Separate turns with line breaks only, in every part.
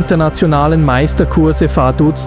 internationalen Meisterkurse Vaduz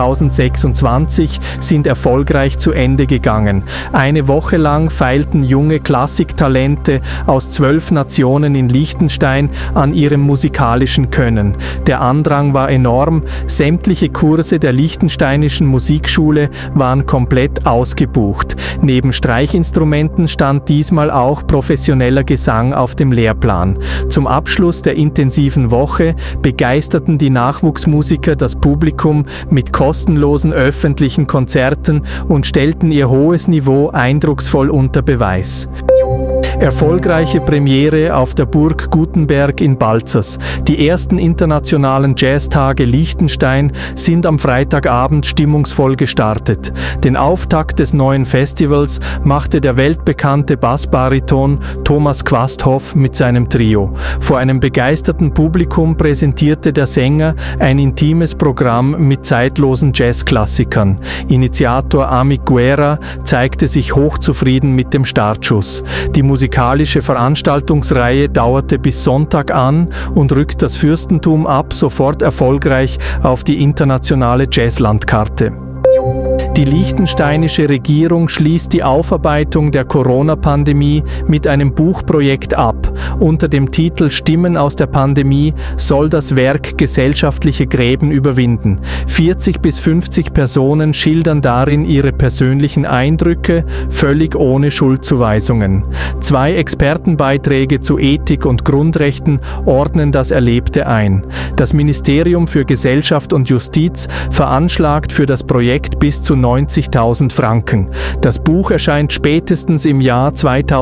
2026 sind erfolgreich zu Ende gegangen. Eine Woche lang feilten junge Klassiktalente aus 12 Nationen in Liechtenstein an ihrem musikalischen Können. Der Andrang war enorm, sämtliche Kurse der liechtensteinischen Musikschule waren komplett ausgebucht. Neben Streichinstrumenten stand diesmal auch professioneller Gesang auf dem Lehrplan. Zum Abschluss der intensiven Woche begeisterten die Nachwuchsmusiker das Publikum mit kostenlosen öffentlichen Konzerten und stellten ihr hohes Niveau eindrucksvoll unter Beweis. Erfolgreiche Premiere auf der Burg Gutenberg in Balzers. Die ersten internationalen Jazztage Liechtenstein sind am Freitagabend stimmungsvoll gestartet. Den Auftakt des neuen Festivals machte der weltbekannte Bassbariton Thomas Quasthoff mit seinem Trio. Vor einem begeisterten Publikum präsentierte der Sänger ein intimes Programm mit zeitlosen Jazzklassikern. Initiator Amik Guerra zeigte sich hochzufrieden mit dem Startschuss. Die musikalische Veranstaltungsreihe dauerte bis Sonntag an und rückt das Fürstentum ab sofort erfolgreich auf die internationale Jazzlandkarte. Die liechtensteinische Regierung schließt die Aufarbeitung der Corona-Pandemie mit einem Buchprojekt ab. Unter dem Titel Stimmen aus der Pandemie soll das Werk gesellschaftliche Gräben überwinden. 40 bis 50 Personen schildern darin ihre persönlichen Eindrücke, völlig ohne Schuldzuweisungen. 2 Expertenbeiträge zu Ethik und Grundrechten ordnen das Erlebte ein. Das Ministerium für Gesellschaft und Justiz veranschlagt für das Projekt bis zu 90.000 Franken. Das Buch erscheint spätestens im Jahr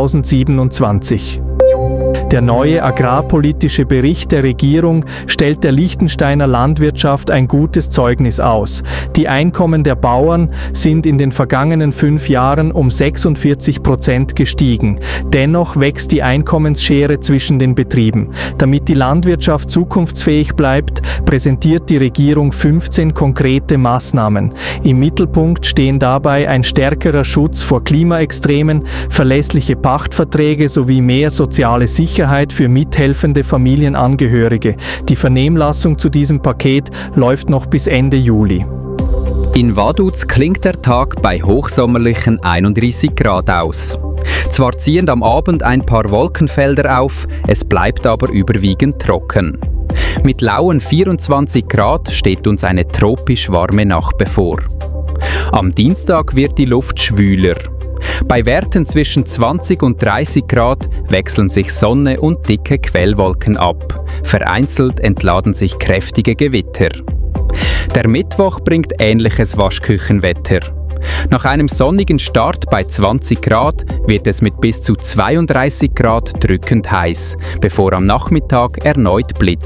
2027. Der neue agrarpolitische Bericht der Regierung stellt der Liechtensteiner Landwirtschaft ein gutes Zeugnis aus. Die Einkommen der Bauern sind in den vergangenen 5 Jahren um 46% gestiegen. Dennoch wächst die Einkommensschere zwischen den Betrieben. Damit die Landwirtschaft zukunftsfähig bleibt, präsentiert die Regierung 15 konkrete Maßnahmen. Im Mittelpunkt stehen dabei ein stärkerer Schutz vor Klimaextremen, verlässliche Pachtverträge sowie mehr soziale Sicherheit für mithelfende Familienangehörige. Die Vernehmlassung zu diesem Paket läuft noch bis Ende Juli.
In Vaduz klingt der Tag bei hochsommerlichen 31 Grad aus. Zwar ziehen am Abend ein paar Wolkenfelder auf, es bleibt aber überwiegend trocken. Mit lauen 24 Grad steht uns eine tropisch warme Nacht bevor. Am Dienstag wird die Luft schwüler. Bei Werten zwischen 20 und 30 Grad wechseln sich Sonne und dicke Quellwolken ab. Vereinzelt entladen sich kräftige Gewitter. Der Mittwoch bringt ähnliches Waschküchenwetter. Nach einem sonnigen Start bei 20 Grad wird es mit bis zu 32 Grad drückend heiß, bevor am Nachmittag erneut blitzt.